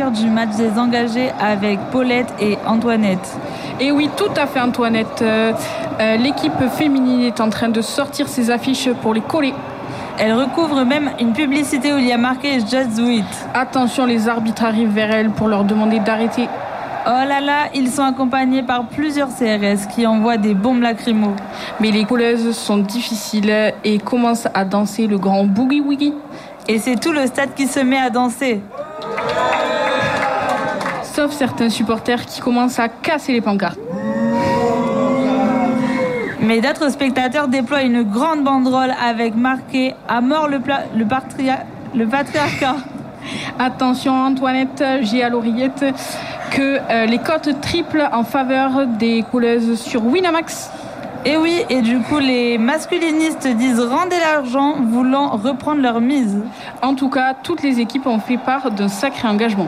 vainqueurs du match des engagés avec Paulette et Antoinette. Et oui, tout à fait Antoinette. L'équipe féminine est en train de sortir ses affiches pour les coller. Elle recouvre même une publicité où il y a marqué « Just do it ». Attention, les arbitres arrivent vers elle pour leur demander d'arrêter. Oh là là, ils sont accompagnés par plusieurs CRS qui envoient des bombes lacrymaux. Mais les colleuses sont difficiles et commencent à danser le grand boogie-woogie. Et c'est tout le stade qui se met à danser. Sauf certains supporters qui commencent à casser les pancartes. Mais d'autres spectateurs déploient une grande banderole avec marqué « À mort le patriarcat ». Attention Antoinette, j'ai à l'oreillette que les cotes triplent en faveur des colleuses sur Winamax. Et oui, et du coup les masculinistes disent rendez l'argent, voulant reprendre leur mise. En tout cas, toutes les équipes ont fait part d'un sacré engagement.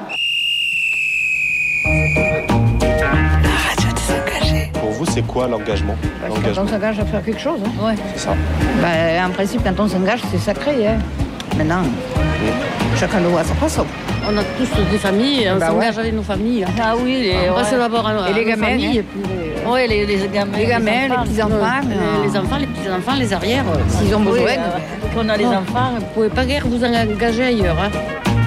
La radio des engagés. Pour vous, c'est quoi l'engagement? Quand on s'engage à faire quelque chose. Hein. Ouais. C'est ça. En principe, quand on s'engage, c'est sacré. Hein. Maintenant, chacun le voit à sa façon. On a tous des familles, on s'engage avec nos familles. Ah oui, On passe d'abord à les gamins, familles. Hein. Oui, les gamins. Les gamins, les petits-enfants. Les enfants, les petits-enfants, les arrières. S'ils ont besoin. Quand on a les enfants. Vous ne pouvez pas guère vous engager ailleurs. Hein.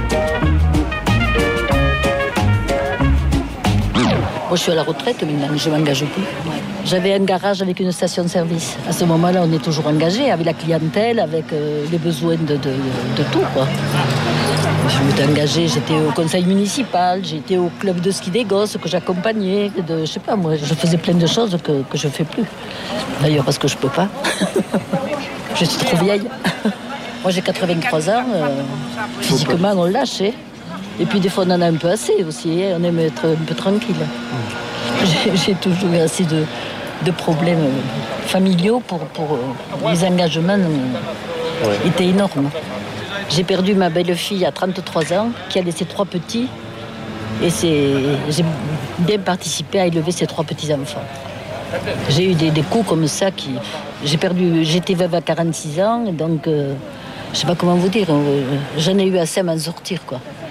Moi, je suis à la retraite maintenant, je ne m'engage plus. J'avais un garage avec une station-service. À ce moment-là, on est toujours engagé avec la clientèle, avec les besoins de tout, quoi. Je m'étais engagée, j'étais au conseil municipal, j'étais au club de ski des gosses que j'accompagnais. Je sais pas, moi, je faisais plein de choses que je ne fais plus. D'ailleurs, parce que je ne peux pas. Je suis trop vieille. Moi, j'ai 83 ans. Physiquement, on lâche. Et puis des fois on en a un peu assez aussi, on aime être un peu tranquille. J'ai toujours eu assez de problèmes familiaux pour les engagements étaient énormes. J'ai perdu ma belle-fille à 33 ans qui a laissé 3 petits et j'ai bien participé à élever ces 3 petits-enfants. J'ai eu des coups comme ça j'étais veuve à 46 ans, donc je sais pas comment vous dire, j'en ai eu assez à m'en sortir, quoi.